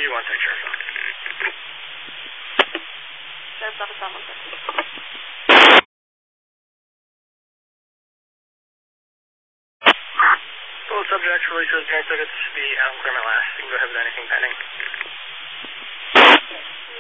you want that, Sheriff's Office? Sheriff's Office on 150. Full subject release of parent tickets. The Claremont last. You can go ahead with anything pending.